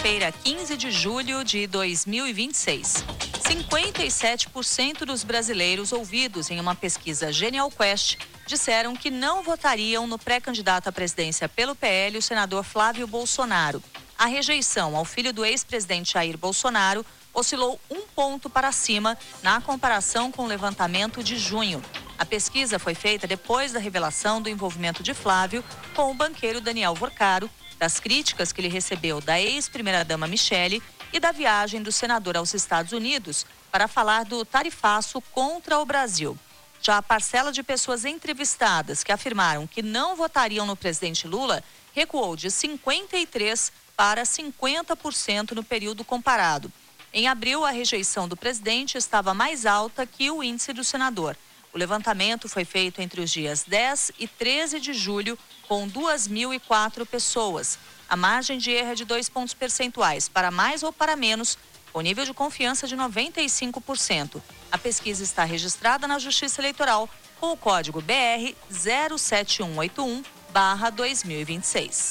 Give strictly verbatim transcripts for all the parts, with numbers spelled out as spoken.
quarta-feira, quinze de julho de dois mil e vinte e seis. cinquenta e sete por cento dos brasileiros ouvidos em uma pesquisa Genial Quest disseram que não votariam no pré-candidato à presidência pelo P L, o senador Flávio Bolsonaro. A rejeição ao filho do ex-presidente Jair Bolsonaro oscilou um ponto para cima na comparação com o levantamento de junho. A pesquisa foi feita depois da revelação do envolvimento de Flávio com o banqueiro Daniel Vorcaro, das críticas que ele recebeu da ex-primeira-dama Michele e da viagem do senador aos Estados Unidos para falar do tarifaço contra o Brasil. Já a parcela de pessoas entrevistadas que afirmaram que não votariam no presidente Lula recuou de cinquenta e três por cento para cinquenta por cento no período comparado. Em abril, a rejeição do presidente estava mais alta que o índice do senador. O levantamento foi feito entre os dias dez e treze de julho, com duas mil e quatro pessoas. A margem de erro é de dois pontos percentuais, para mais ou para menos, com nível de confiança de noventa e cinco por cento. A pesquisa está registrada na Justiça Eleitoral com o código B R zero sete um oito um barra dois mil e vinte e seis.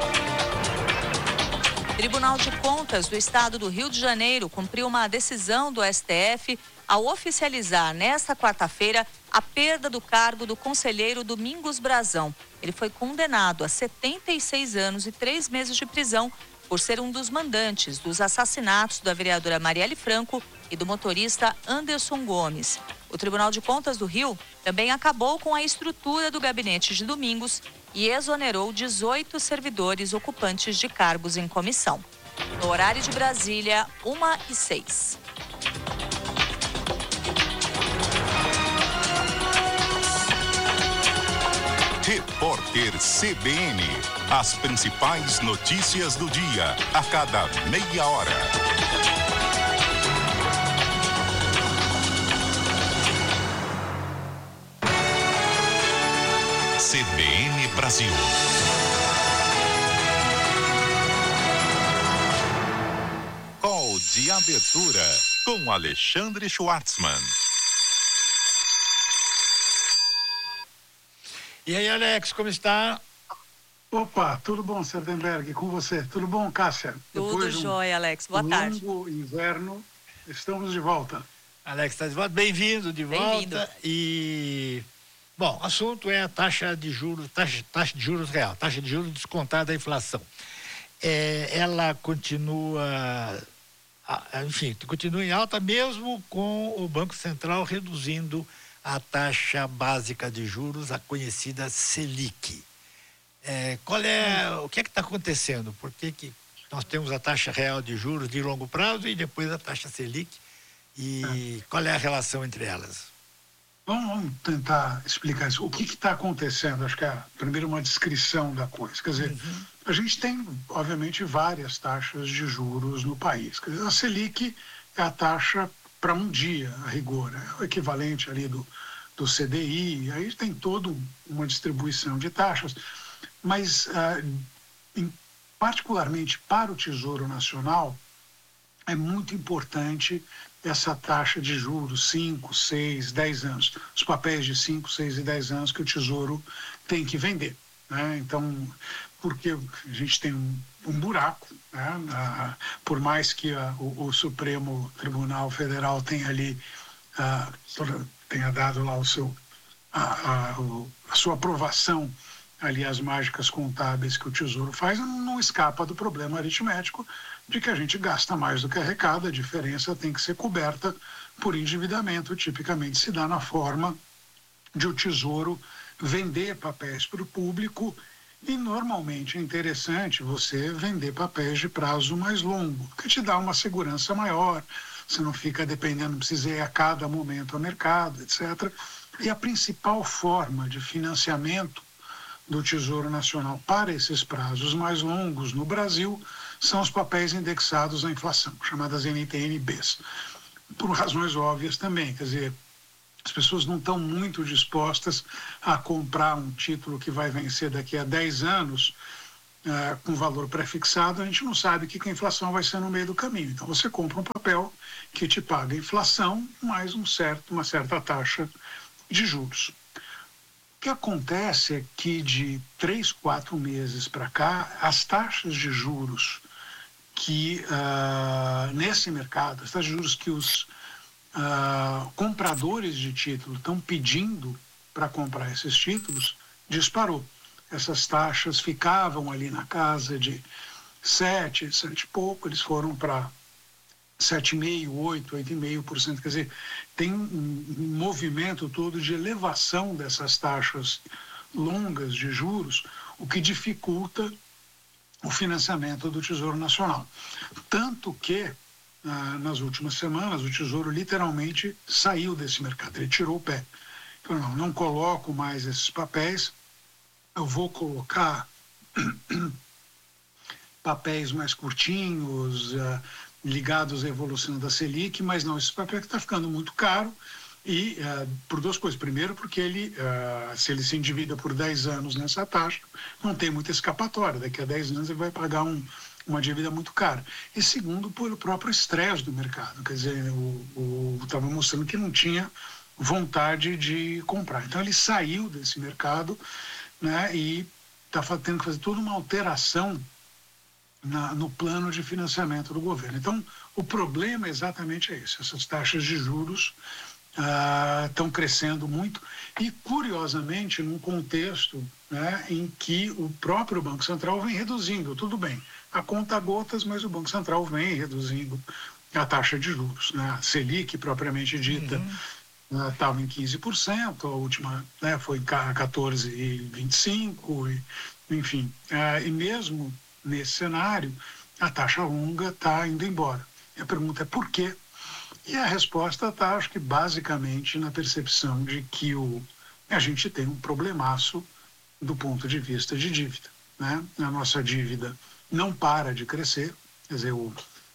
Tribunal de Contas do Estado do Rio de Janeiro cumpriu uma decisão do S T F ao oficializar nesta quarta-feira a perda do cargo do conselheiro Domingos Brazão. Ele foi condenado a setenta e seis anos e três meses de prisão por ser um dos mandantes dos assassinatos da vereadora Marielle Franco e do motorista Anderson Gomes. O Tribunal de Contas do Rio também acabou com a estrutura do gabinete de Domingos e exonerou dezoito servidores ocupantes de cargos em comissão. No horário de Brasília, uma e seis. Repórter C B N. As principais notícias do dia, a cada meia hora. C B N Brasil. Call de abertura com Alexandre Schwartzman. E aí, Alex, como está? Opa, tudo bom, Serdenberg? Com você? Tudo bom, Cássia? Tudo jóia, Alex. Boa tarde. Longo inverno, estamos de volta. Alex, está de volta. Bem-vindo de volta. Bem-vindo. E, bom, o assunto é a taxa de juros, taxa, taxa de juros real, taxa de juros descontada da inflação. É, ela continua, enfim, continua em alta mesmo com o Banco Central reduzindo a taxa básica de juros, a conhecida Selic. É, qual é, o que é que está acontecendo? Por que que nós temos a taxa real de juros de longo prazo e depois a taxa Selic? E qual é a relação entre elas? Vamos tentar explicar isso. O que está acontecendo? Acho que é primeiro uma descrição da coisa. Quer dizer, uhum. a gente tem, obviamente, várias taxas de juros no país. Quer dizer, a Selic é a taxa para um dia, a rigor, é o equivalente ali do, do C D I, aí tem toda uma distribuição de taxas, mas ah, em, particularmente para o Tesouro Nacional é muito importante essa taxa de juros, cinco, seis, dez anos, os papéis de cinco, seis e dez anos que o Tesouro tem que vender, né? Então, porque a gente tem um, um buraco, né? Ah, por mais que a, o, o Supremo Tribunal Federal tenha ali, ah, tenha dado lá o seu, a, a, o, a sua aprovação ali às mágicas contábeis que o Tesouro faz, não escapa do problema aritmético de que a gente gasta mais do que arrecada, a diferença tem que ser coberta por endividamento, tipicamente se dá na forma de o Tesouro vender papéis para o público. E normalmente é interessante você vender papéis de prazo mais longo, que te dá uma segurança maior, você não fica dependendo, não precisa ir a cada momento ao mercado, etcétera. E a principal forma de financiamento do Tesouro Nacional para esses prazos mais longos no Brasil são os papéis indexados à inflação, chamadas N T N Bs. Por razões óbvias também, quer dizer, as pessoas não estão muito dispostas a comprar um título que vai vencer daqui a dez anos uh, com valor pré-fixado. A gente não sabe o que, que a inflação vai ser no meio do caminho. Então você compra um papel que te paga a inflação mais um certo, uma certa taxa de juros. O que acontece é que de três, quatro meses para cá, as taxas de juros que uh, nesse mercado, as taxas de juros que os uh, compradores de título estão pedindo para comprar esses títulos, disparou. Essas taxas ficavam ali na casa de sete, sete e pouco, eles foram para sete vírgula cinco, oito, oito vírgula cinco por cento. Quer dizer, tem um, um movimento todo de elevação dessas taxas longas de juros, o que dificulta o financiamento do Tesouro Nacional. Tanto que, ah, nas últimas semanas, o Tesouro literalmente saiu desse mercado, ele tirou o pé. Então, não, não coloco mais esses papéis, eu vou colocar papéis mais curtinhos, uh, ligados à evolução da Selic, mas não, esse papel que está ficando muito caro, e uh, por duas coisas. Primeiro, porque ele, uh, se ele se endivida por dez anos nessa taxa, não tem muita escapatória, daqui a dez anos ele vai pagar um, uma dívida muito cara. E segundo, pelo próprio estresse do mercado, quer dizer, o estava mostrando que não tinha vontade de comprar. Então ele saiu desse mercado, né, e está tendo que fazer toda uma alteração na, no plano de financiamento do governo. Então, o problema exatamente é esse. Essas taxas de juros estão ah, crescendo muito e, curiosamente, num contexto, né, em que o próprio Banco Central vem reduzindo. Tudo bem, a conta gotas, mas o Banco Central vem reduzindo a taxa de juros, né? A Selic, propriamente dita, uhum. estava em quinze por cento, a última, né, foi quatorze vírgula vinte e cinco por cento, e, enfim. Uh, e mesmo nesse cenário, a taxa longa está indo embora. E a pergunta é por quê? E a resposta está, acho que, basicamente na percepção de que o, a gente tem um problemaço do ponto de vista de dívida, né? A nossa dívida não para de crescer, quer dizer, o,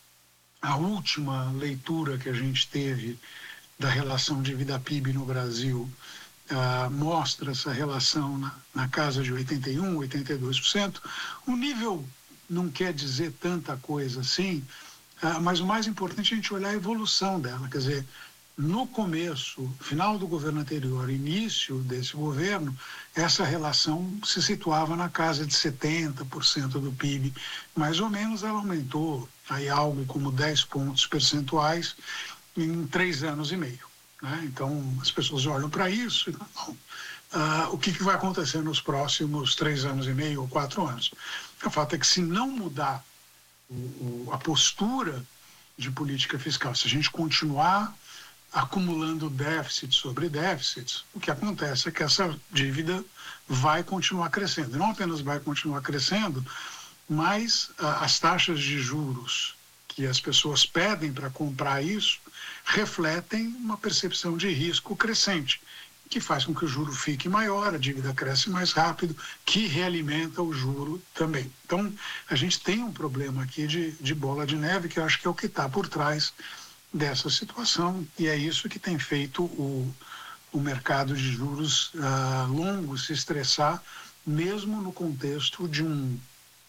a última leitura que a gente teve da relação dívida-P I B no Brasil uh, mostra essa relação na, na casa de oitenta e um por cento, oitenta e dois por cento. O nível não quer dizer tanta coisa assim, uh, mas o mais importante é a gente olhar a evolução dela. Quer dizer, no começo, final do governo anterior, início desse governo, essa relação se situava na casa de setenta por cento do P I B. Mais ou menos ela aumentou aí algo como dez pontos percentuais em três anos e meio, né? Então, as pessoas olham para isso e falam, uh, o que, que vai acontecer nos próximos três anos e meio ou quatro anos? O fato é que, se não mudar o, o, a postura de política fiscal, se a gente continuar acumulando déficit sobre déficits, o que acontece é que essa dívida vai continuar crescendo. E não apenas vai continuar crescendo, mas uh, as taxas de juros que as pessoas pedem para comprar isso refletem uma percepção de risco crescente, que faz com que o juro fique maior, a dívida cresce mais rápido, que realimenta o juro também. Então, a gente tem um problema aqui de, de bola de neve, que eu acho que é o que está por trás dessa situação, e é isso que tem feito o, o mercado de juros uh, longos se estressar, mesmo no contexto de um,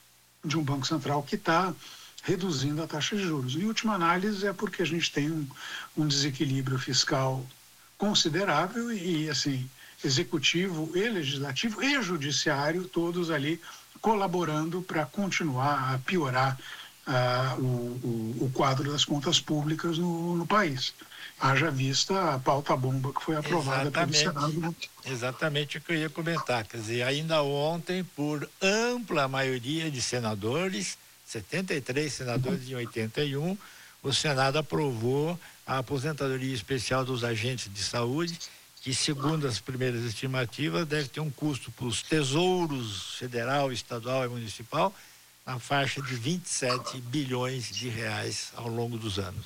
de um Banco Central que está reduzindo a taxa de juros. Em última análise, é porque a gente tem um, um desequilíbrio fiscal considerável e, assim, executivo e legislativo e judiciário, todos ali colaborando para continuar a piorar uh, o, o, o quadro das contas públicas no, no país. Haja vista a pauta-bomba que foi aprovada pelo Senado. Exatamente o que eu ia comentar. Quer dizer, ainda ontem, por ampla maioria de senadores, setenta e três senadores em oitenta e um, o Senado aprovou a aposentadoria especial dos agentes de saúde, que, segundo as primeiras estimativas, deve ter um custo para os tesouros federal, estadual e municipal na faixa de vinte e sete bilhões de reais ao longo dos anos.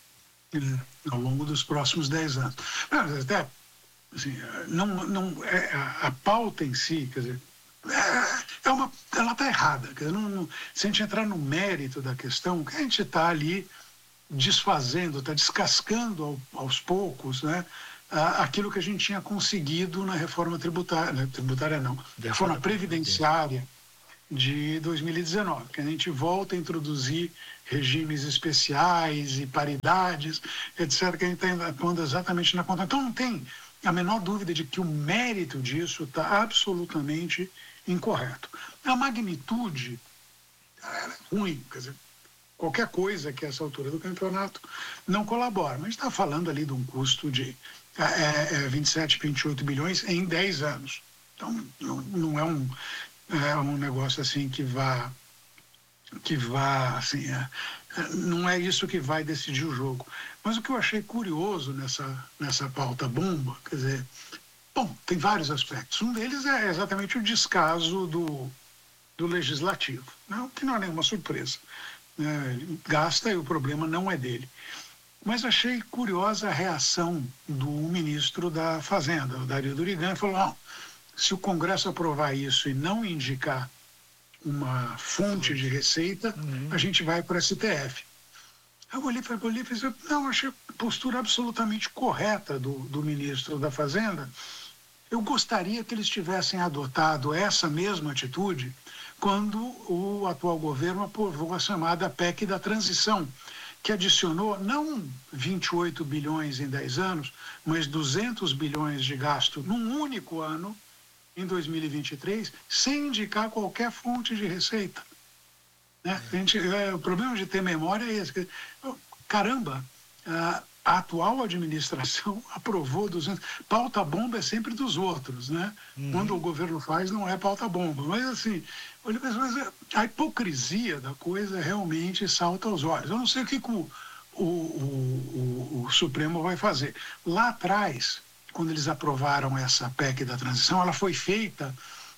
É, ao longo dos próximos dez anos. Não, até, assim, não, não, é, a, a pauta em si, quer dizer, é uma, ela está errada. Quer dizer, não, não, se a gente entrar no mérito da questão, que a gente está ali desfazendo, está descascando ao, aos poucos, né, aquilo que a gente tinha conseguido na reforma tributária, né, tributária não, reforma previdenciária de dois mil e dezenove, que a gente volta a introduzir regimes especiais e paridades, etcétera, que a gente está atuando exatamente na conta. Então não tem a menor dúvida de que o mérito disso está absolutamente incorreto. A magnitude é ruim, quer dizer, qualquer coisa que essa altura do campeonato não colabora. Mas a gente está falando ali de um custo de é, é, vinte e sete, vinte e oito bilhões em dez anos. Então, não, não é, um, é um negócio assim que vá, que vá assim, é, não é isso que vai decidir o jogo. Mas o que eu achei curioso nessa, nessa pauta bomba, quer dizer, bom, tem vários aspectos. Um deles é exatamente o descaso do, do legislativo, não, que não é nenhuma surpresa. Né? Ele gasta e o problema não é dele. Mas achei curiosa a reação do ministro da Fazenda, o Dario Durigan, que falou, não, se o Congresso aprovar isso e não indicar uma fonte de receita, uhum. a gente vai para o S T F. Eu olhei para ele e falei, não, achei a postura absolutamente correta do, do ministro da Fazenda. Eu gostaria que eles tivessem adotado essa mesma atitude quando o atual governo aprovou a chamada P E C da transição, que adicionou não vinte e oito bilhões em dez anos, mas duzentos bilhões de gasto num único ano, em dois mil e vinte e três, sem indicar qualquer fonte de receita. Né? A gente, é, o problema de ter memória é esse. Caramba, a, a atual administração aprovou duzentos... Pauta bomba é sempre dos outros, né? Uhum. Quando o governo faz, não é pauta bomba. Mas, assim, mas a hipocrisia da coisa realmente salta aos olhos. Eu não sei o que, que o, o, o, o, o Supremo vai fazer. Lá atrás, quando eles aprovaram essa P E C da transição, ela foi feita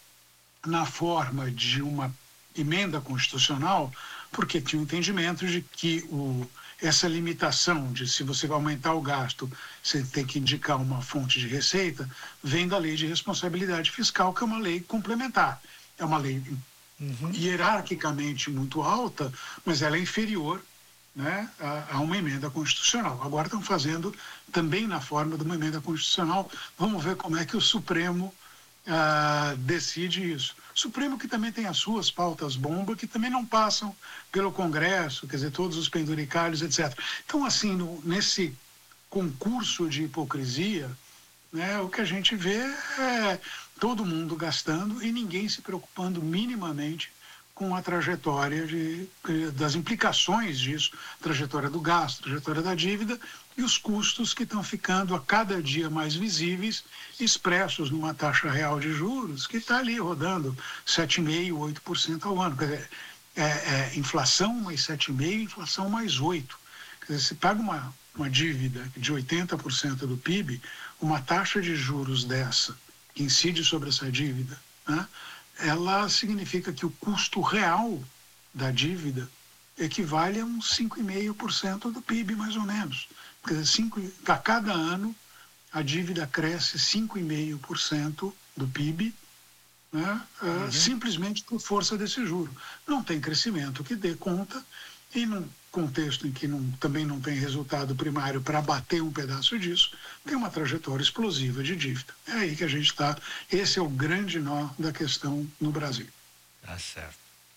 na forma de uma emenda constitucional, porque tinha o entendimento de que o, essa limitação de se você vai aumentar o gasto, você tem que indicar uma fonte de receita, vem da Lei de Responsabilidade Fiscal, que é uma lei complementar. É uma lei uhum. hierarquicamente muito alta, mas ela é inferior, né, a, a uma emenda constitucional. Agora estão fazendo também na forma de uma emenda constitucional. Vamos ver como é que o Supremo ah, decide isso. O Supremo que também tem as suas pautas bomba, que também não passam pelo Congresso, quer dizer, todos os penduricalhos, etcétera. Então, assim, no, nesse concurso de hipocrisia, né, o que a gente vê é todo mundo gastando e ninguém se preocupando minimamente com a trajetória de, das implicações disso, trajetória do gasto, trajetória da dívida e os custos que estão ficando a cada dia mais visíveis, expressos numa taxa real de juros que está ali rodando sete vírgula cinco por cento, oito por cento ao ano. Quer dizer, é, é inflação mais sete vírgula cinco por cento, inflação mais oito por cento. Quer dizer, se paga uma, uma dívida de oitenta por cento do P I B, uma taxa de juros dessa, que incide sobre essa dívida, né, ela significa que o custo real da dívida equivale a uns cinco vírgula cinco por cento do P I B, mais ou menos. Quer dizer, cinco, a cada ano a dívida cresce cinco vírgula cinco por cento do P I B, né, uhum. uh, simplesmente por força desse juro. Não tem crescimento que dê conta, e num contexto em que não, também não tem resultado primário para bater um pedaço disso, tem uma trajetória explosiva de dívida. É aí que a gente está. Esse é o grande nó da questão no Brasil. Tá certo.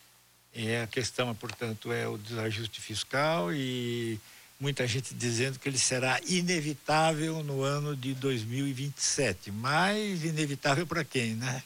E a questão, portanto, é o desajuste fiscal e muita gente dizendo que ele será inevitável no ano de dois mil e vinte e sete. Mas inevitável para quem, né?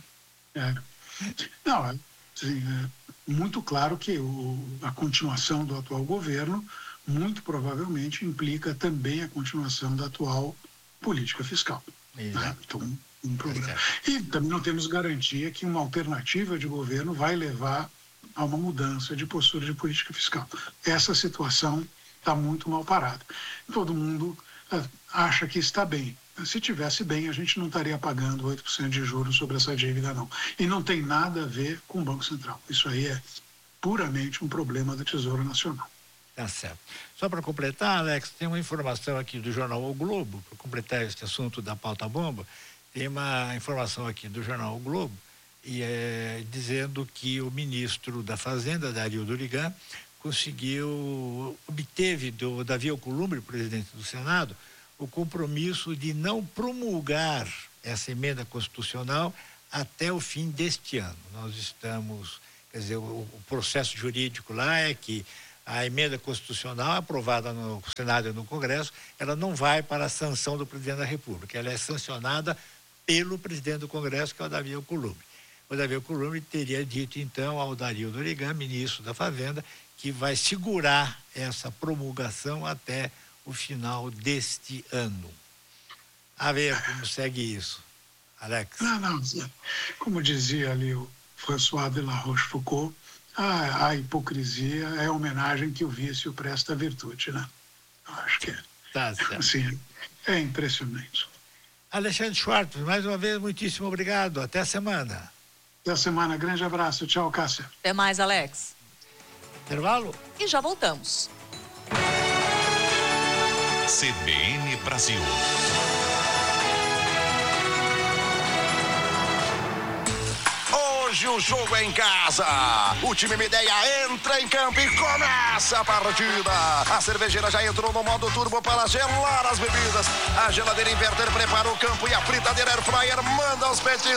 É. Não, é, assim, é muito claro que o, a continuação do atual governo muito provavelmente implica também a continuação da atual política fiscal. Né? Então, um problema. E também não temos garantia que uma alternativa de governo vai levar a uma mudança de postura de política fiscal. Essa situação está muito mal parada. Todo mundo uh, acha que está bem. Se tivesse bem, a gente não estaria pagando oito por cento de juros sobre essa dívida, não. E não tem nada a ver com o Banco Central. Isso aí é puramente um problema do Tesouro Nacional. Tá certo. Só para completar, Alex, tem uma informação aqui do jornal O Globo, para completar este assunto da pauta bomba, tem uma informação aqui do jornal O Globo, e é, dizendo que o ministro da Fazenda, Dario Durigan, conseguiu, obteve do Davi Alcolumbre, presidente do Senado, o compromisso de não promulgar essa emenda constitucional até o fim deste ano. Nós estamos, quer dizer, o, o processo jurídico lá é que a emenda constitucional aprovada no Senado e no Congresso, ela não vai para a sanção do presidente da República, ela é sancionada pelo presidente do Congresso, que é o Davi Alcolumbre. o Davi Alcolumbre teria dito, então, ao Dario Noriega, ministro da Fazenda, que vai segurar essa promulgação até o final deste ano. A ver como segue isso, Alex. Não, não. Como dizia ali o François de la Rochefoucauld, a, a hipocrisia é a homenagem que o vício presta à virtude, né? Eu acho que é. Tá certo. Assim, é impressionante. Alexandre Schwartz, mais uma vez, muitíssimo obrigado. Até a semana. Até a semana. Grande abraço. Tchau, Cássia. Até mais, Alex. Intervalo? E já voltamos. C B N Brasil. Hoje o jogo é em casa. O time Mideia entra em campo e começa a partida. A cervejeira já entrou no modo turbo para gelar as bebidas. A geladeira inverter prepara o campo e a fritadeira air fryer manda os petiscos.